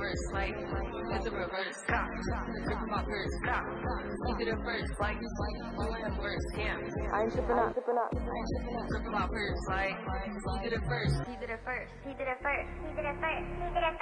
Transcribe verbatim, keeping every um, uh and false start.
reverse, like it's a reverse. Stop, grip my purse. Stop, he did it first, like doing it first. Damn, I ain't tripping up, tripping up. grip my purse, like he did it first. He did it first. He did it first. He did it first. He did it first.